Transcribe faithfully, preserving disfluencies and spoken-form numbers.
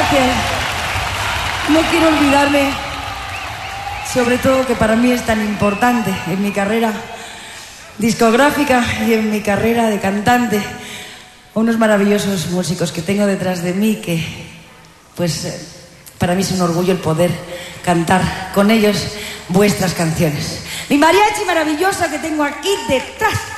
gracias. No quiero olvidarme, sobre todo que para mí es tan importante en mi carrera discográfica y en mi carrera de cantante, unos maravillosos músicos que tengo detrás de mí que, pues, eh, para mí es un orgullo el poder cantar con ellos vuestras canciones. Mi mariachi maravillosa que tengo aquí detrás.